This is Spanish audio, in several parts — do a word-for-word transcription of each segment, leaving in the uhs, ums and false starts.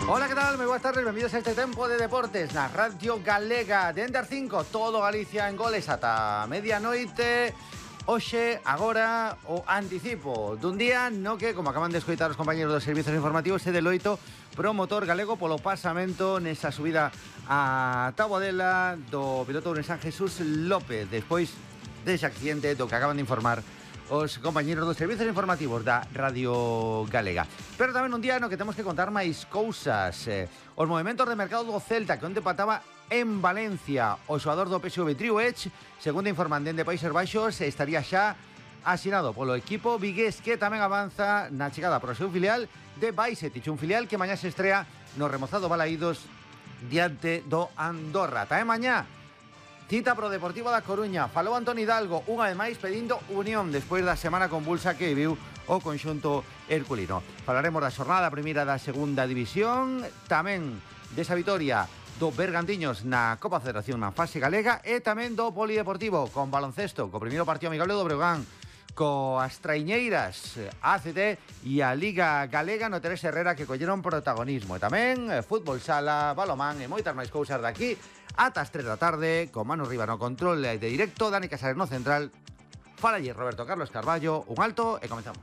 Hola, ¿qué tal? Moi boas tardes, benvidos a este tempo de deportes na Radio Galega de Ender cinco, todo Galicia en goles ata medianoite. Hoxe, agora, o anticipo dun día no que, como acaban de escoitar os compañeros dos servizos informativos, é de loito promotor galego polo pasamento nesa subida a Taboadela do piloto San Jesús López, despois dese accidente do que acaban de informar os compañeros dos servizos informativos da Radio Galega. Pero tamén un día no que temos que contar máis cousas. Eh, os movimentos de mercado do Celta, que onde pataba en Valencia o xogador do P S V Triuech, segundo informan dende Países Baixos, estaría xa asinado polo equipo vigués, que tamén avanza na chegada pro seu filial de Baisetich, un filial que mañá se estrea no remozado Balaídos diante do Andorra. Tamén mañá cita pro Deportivo da Coruña. Falou Antón Hidalgo unha vez máis pedindo unión despois da semana convulsa que viviu o conxunto herculino. Falaremos da xornada primeira da segunda división, tamén desa vitoria do Bergantiños na Copa Federación na fase galega e tamén do Polideportivo con baloncesto, co primeiro partido amigable do Breogán, coas traiñeiras A C T e a Liga Galega no Teresa Herrera, que colleron protagonismo. E tamén fútbol sala, balomán e moitas máis cousas daqui ata as tres da tarde, con Manu Riva no control de directo, Dani Casares no central. Fala allí Roberto Carlos Carballo, un alto e comenzamos.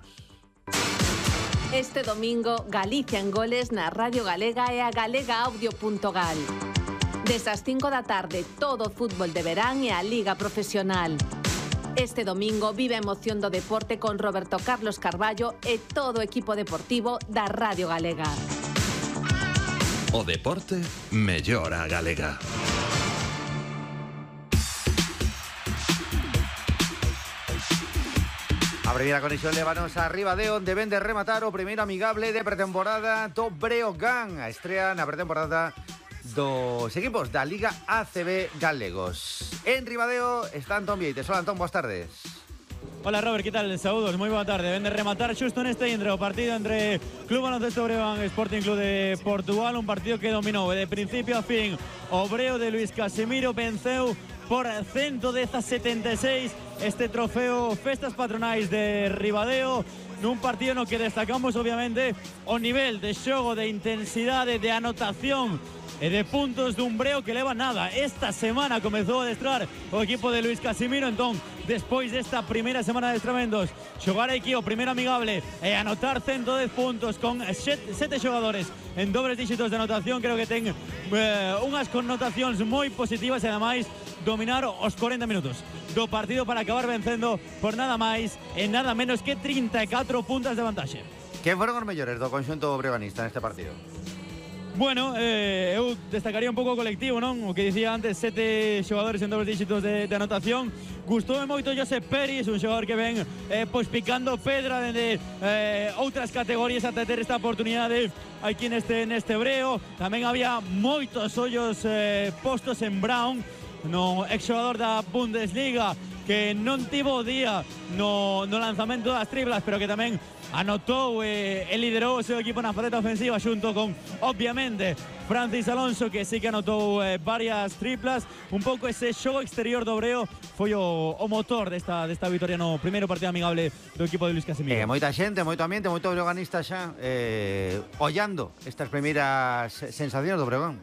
Este domingo, Galicia en goles na Radio Galega e a galega audio punto gal. Desas cinco da tarde, todo o fútbol de verán e a Liga Profesional. Este domingo vive a emoción do deporte con Roberto Carlos Carballo e todo o equipo deportivo da Radio Galega. O deporte mellora a galega. A primeira conexión lévanos a Ribadeo, onde ven de rematar o primeiro amigable de pretemporada do Breogán. A estrea na pretemporada dos equipos da Liga A C B galegos. En Ribadeo está Antón Vieites. Hola, Antón, boas tardes. Hola, Robert, ¿qué tal? Saúdos, moi boa tarde. Ven de rematar xusto neste entre o partido entre Club Baloncesto Breogán e Sporting Club de Portugal, un partido que dominou de principio a fin o Breo de Luis Casimiro, venceu por ciento dez a setenta e seis este trofeo Festas Patronais de Ribadeo, nun partido no que destacamos obviamente o nivel de xogo, de intensidade, de anotación e de puntos dun Breo que leva nada. Esta semana comezou a adestrar o equipo de Luis Casimiro, entón, despois desta primeira semana de adestramentos, xogar aquí o primeiro amigable e anotar ciento dez puntos con sete, sete xogadores en dobles dígitos de anotación, creo que ten eh, unhas connotacións moi positivas e ademais dominar os corenta minutos do partido para acabar vencendo por nada máis e nada menos que trinta e catro puntas de vantaxe. Quen foron os mellores do conxunto breganista neste partido? Bueno, eh, eu destacaría un pouco o colectivo, non? O que dicía antes, sete xogadores en dobles dígitos de, de anotación. Gustoume moito Josep Peris, un xogador que ven eh, pois picando pedra dende eh, outras categorías ata ter esta oportunidade aquí neste, neste Breo. Tamén había moitos ollos eh, postos en Brown, no ex xogador da Bundesliga, que non tivo o día no, no lanzamento das triplas, pero que tamén anotou e, e liderou o seu equipo na faceta ofensiva xunto con, obviamente, Francis Alonso, que sí que anotou eh, varias triplas. Un pouco ese xogo exterior do Breo foi o, o motor desta, desta vitoria no primeiro partido amigable do equipo de Luis Casimiro. Eh, moita xente, moito ambiente, moito breoganista xa eh, ollando estas primeiras sensacións do Breogán.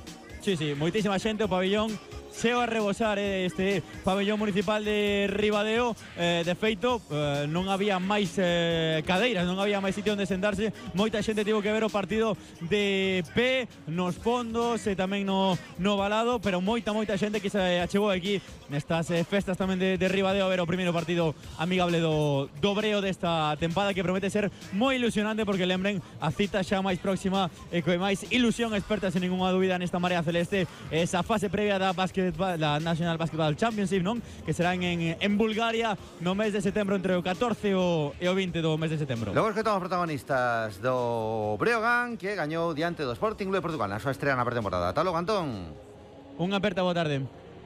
Sí, sí, moitísima xente, o pabillón cheo a rebosar eh, este pabellón municipal de Ribadeo. Eh, de feito, eh, non había máis eh, cadeiras, non había máis sitio onde sentarse. Moita xente tivo que ver o partido de pé nos fondos e tamén no, no balado, pero moita, moita xente que se achegou aquí nestas eh, festas tamén de, de Ribadeo a ver o primeiro partido amigable do, do Breo desta tempada, que promete ser moi ilusionante, porque lembren, a cita xa máis próxima e coi máis ilusión experta sen ninguna dúbida nesta marea celeste, esa fase previa da básquet, la National Basketball Championship, non? Que serán en, en Bulgaria no mes de setembro, entre o catorce e o, e o vinte do mes de setembro. Logo que todos protagonistas do Breogán, que gañou diante do Sporting Club de Portugal na súa estrea na pretemporada. Ata logo, Antón. Unha aperta boa tarde.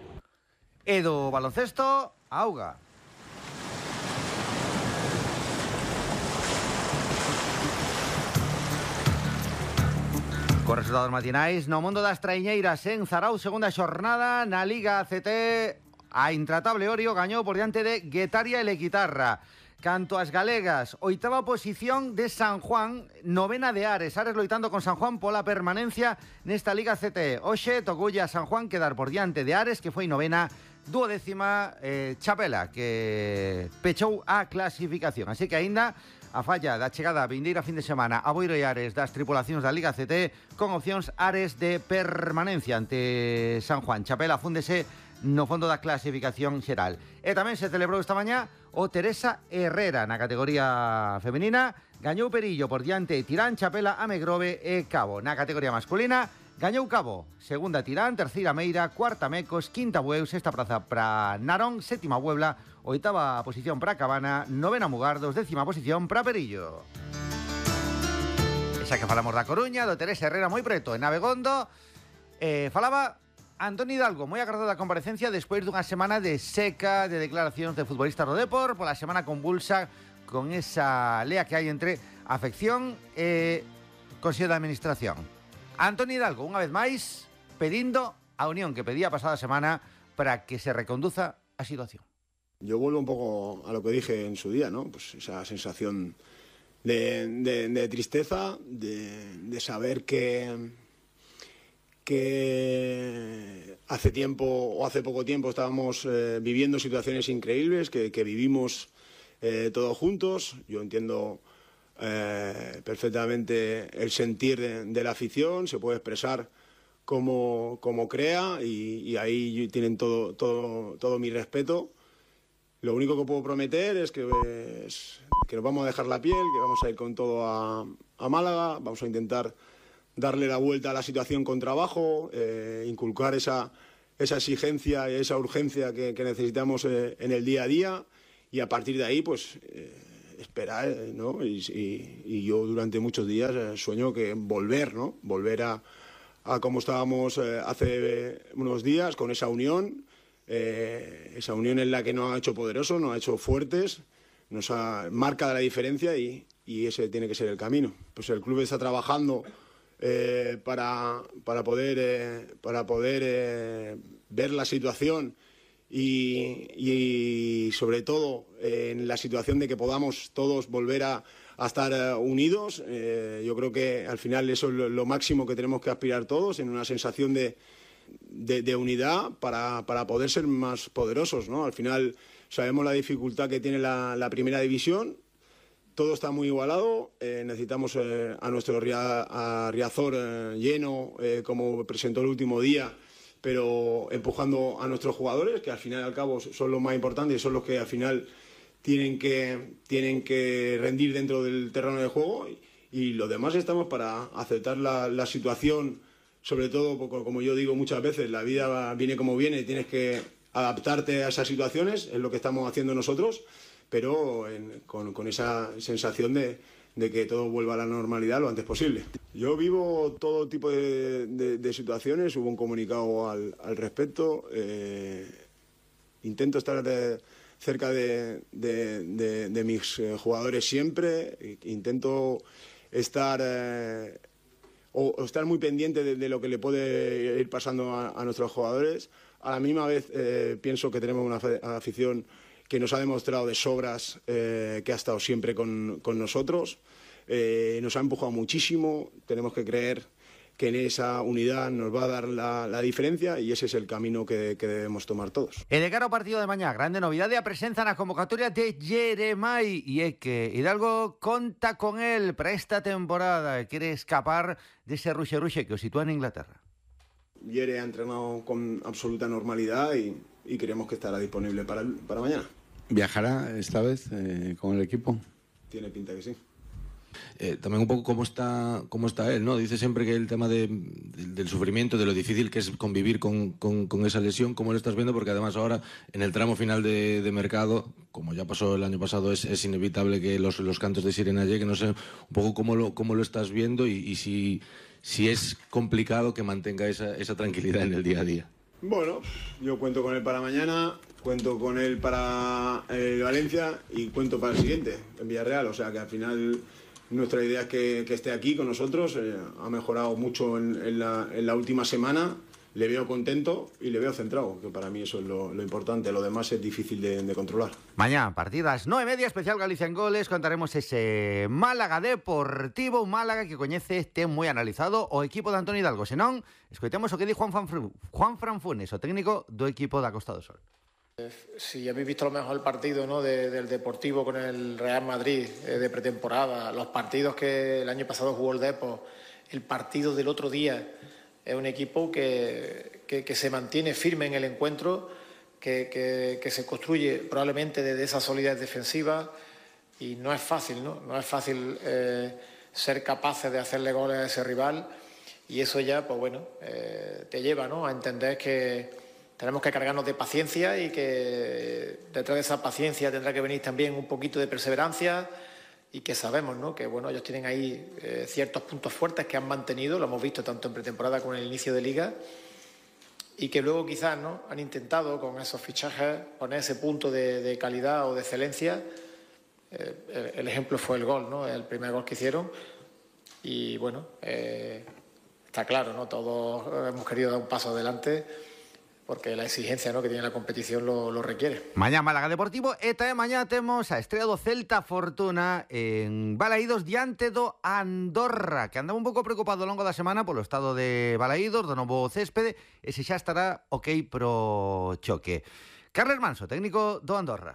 E do baloncesto, auga. Cos resultados matinais no mundo das traiñeiras en Zarau, segunda xornada na Liga A C T. A intratable Orio gañou por diante de Guetaria e Lequitarra. Canto as galegas, oitava posición de San Juan, novena de Ares. Ares loitando con San Juan pola permanencia nesta Liga C T. Oxe, tocoulle a San Juan quedar por diante de Ares, que foi novena, duodécima eh, Chapela, que pechou a clasificación. Así que aínda a falla da chegada a vindeira fin de semana a Boiro e Ares das tripulacións da Liga C T con opcións Ares de permanencia ante San Juan. Chapela fúndese no fondo da clasificación xeral. E tamén se celebrou esta mañá o Teresa Herrera na categoría femenina. Gañou Perillo por diante Tirán, Chapela, Amegrove e Cabo. Na categoría masculina gañou Cabo, segunda Tirán, terceira Meira, cuarta Mecos, quinta Bueu, sexta praza para Narón, sétima Puebla, oitava posición para Cabana, novena Mugardos, décima posición para Perillo. Esa que falamos da Coruña, do Teresa Herrera moi preto, en Abegondo, eh, falaba Antoni Hidalgo, moi agardada a comparecencia despois dunha semana de seca de declaracións de futbolistas do Depor, pola semana convulsa con esa lea que hai entre afección e Consello de Administración. Antoni Hidalgo, unha vez máis, pedindo a unión que pedía a pasada semana para que se reconduza a situación. Yo vuelvo un poco a lo que dije en su día, ¿no? Pues esa sensación de, de, de tristeza, de, de saber que... que hace tiempo o hace poco tiempo estábamos eh, viviendo situaciones increíbles, que, que vivimos eh, todos juntos. Yo entiendo eh, perfectamente el sentir de, de la afición, se puede expresar como, como crea y, y ahí tienen todo, todo, todo mi respeto. Lo único que puedo prometer es que, es que nos vamos a dejar la piel, que vamos a ir con todo a, a Málaga, vamos a intentar darle la vuelta a la situación con trabajo, eh, inculcar esa, esa exigencia y esa urgencia que, que necesitamos eh, en el día a día y a partir de ahí pues eh, esperar, ¿no? Y, y, y yo durante muchos días eh, sueño que volver, ¿no? Volver a, a como estábamos eh, hace unos días, con esa unión, eh, esa unión en la que nos ha hecho poderosos, nos ha hecho fuertes, nos ha marca la diferencia y, y ese tiene que ser el camino. Pues el club está trabajando Eh, para, para poder, eh, para poder eh, ver la situación y, y sobre todo eh, en la situación de que podamos todos volver a, a estar eh, unidos. Eh, yo creo que al final eso es lo, lo máximo que tenemos que aspirar todos, en una sensación de, de, de unidad para, para poder ser más poderosos, ¿no? Al final sabemos la dificultad que tiene la, la primera división. Todo está muy igualado, eh, necesitamos eh, a nuestro ria, a Riazor eh, lleno, eh, como presentó el último día, pero empujando a nuestros jugadores, que al final y al cabo son los más importantes y son los que al final tienen que, tienen que rendir dentro del terreno de juego. Y, y los demás estamos para aceptar la, la situación, sobre todo, como yo digo muchas veces, la vida viene como viene y tienes que adaptarte a esas situaciones, es lo que estamos haciendo nosotros, pero en, con, con esa sensación de, de que todo vuelva a la normalidad lo antes posible. Yo vivo todo tipo de, de, de situaciones, hubo un comunicado al, al respecto, eh, intento estar de, cerca de, de, de, de mis jugadores siempre, intento estar, eh, o, o estar muy pendiente de, de lo que le puede ir pasando a, a nuestros jugadores. A la misma vez eh, pienso que tenemos una afición que nos ha demostrado de sobras, eh, que ha estado siempre con, con nosotros, eh, nos ha empujado muchísimo, tenemos que creer que en esa unidad nos va a dar la, la diferencia y ese es el camino que, que debemos tomar todos. E de cara ao partido de mañá, grande novidade a presenza na convocatoria de Jeremai e é que Hidalgo conta con él para esta temporada e quere escapar dese ruxe-ruxe que o sitúa en Inglaterra. Yere ha entrenado con absoluta normalidad y, y creemos que estará disponible para, el, para mañana. ¿Viajará esta vez eh, con el equipo? Tiene pinta que sí. Eh, también un poco cómo está, cómo está él, ¿no? Dice siempre que el tema de, de, del sufrimiento, de lo difícil que es convivir con, con, con esa lesión, ¿cómo lo estás viendo? Porque además ahora, en el tramo final de, de mercado, como ya pasó el año pasado, es, es inevitable que los, los cantos de sirena lleguen. No sé un poco cómo lo, cómo lo estás viendo y, y si, si es complicado que mantenga esa, esa tranquilidad en el día a día. Bueno, yo cuento con él para mañana, cuento con él para eh, Valencia y cuento para el siguiente, en Villarreal. O sea que al final nuestra idea es que, que esté aquí con nosotros. Eh, ha mejorado mucho en, en, la, en la última semana. le veo contento y le veo centrado, que para mí eso es lo, lo importante. Lo demás es difícil de, de controlar. Mañana, partidas nueve media, especial Galicia en Goles, contaremos ese Málaga Deportivo, un Málaga que coñece este moi analizado o equipo de Antonio Hidalgo. Senón, escoitemos o que di Juan, Fanfru, Juan Franfunes, o técnico do equipo da Costa do Sol. Sí, habéis visto lo mejor el partido, ¿no?, de, del Deportivo con el Real Madrid eh, de pretemporada, los partidos que el año pasado jugó el Depor, el partido del otro día. Es un equipo que, que, que se mantiene firme en el encuentro, que, que, que se construye probablemente desde esa solidez defensiva, y no es fácil, ¿no? No es fácil eh, ser capaces de hacerle goles a ese rival, y eso ya, pues bueno, eh, te lleva, ¿no?, a entender que tenemos que cargarnos de paciencia y que detrás de esa paciencia tendrá que venir también un poquito de perseverancia. Y que sabemos, ¿no?, que bueno, ellos tienen ahí eh, ciertos puntos fuertes que han mantenido, lo hemos visto tanto en pretemporada como en el inicio de Liga, y que luego quizás, ¿no?, han intentado con esos fichajes poner ese punto de, de calidad o de excelencia. Eh, el, el ejemplo fue el gol, ¿no?, el primer gol que hicieron, y bueno, eh, está claro, ¿no?, todos hemos querido dar un paso adelante, porque la exigencia, ¿no?, que tiene la competición lo, lo requiere. Mañá Málaga Deportivo e tamén mañá temos a estrea do Celta Fortuna en Balaídos diante do Andorra, que andaba un pouco preocupado ao longo da semana polo estado de Balaídos, do novo céspede, e se xa estará ok pro choque. Carles Manso, técnico do Andorra.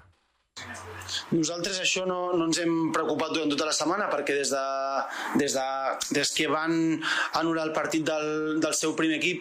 Nosaltres això no, no ens hem preocupat durant tota la setmana, perquè des, de, des, de, des que van anul·lar el partit del, del seu primer equip,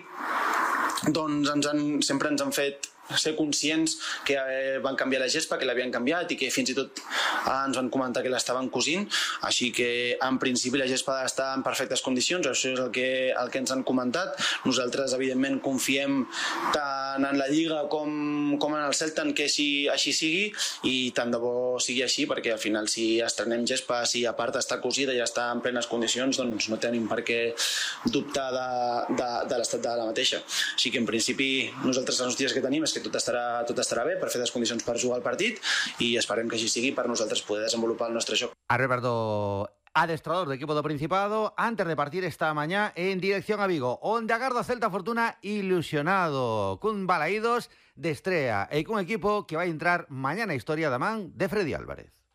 doncs ens han, sempre ens han fet ser conscients que eh, van canviar la gespa, que l'havien canviat i que fins i tot eh, ens van comentar que l'estaven cosint, així que en principi la gespa ha d'estar en perfectes condicions, això és el que, el que ens han comentat. Nosaltres evidentment confiem tant en la Lliga com, com en el Celta en que així, així sigui, i tant de bo sigui així, perquè al final si estrenem gespa, si a part està cosida i està en plenes condicions, doncs no tenim per què dubtar de, de, de l'estat de la mateixa. Així que en principi nosaltres les notícies que tenim és que tot estarà, tot estarà bé, perfectes condicions per jugar el partit, i esperem que així sigui per nosaltres poder desenvolupar el nostre joc. Alberto, adestrador do equipo do Principado, antes de partir esta mañá en dirección a Vigo, onde agarda Celta Fortuna ilusionado, cun Balaídos de estrea e cun equipo que vai entrar mañá na historia da man de Freddy Álvarez.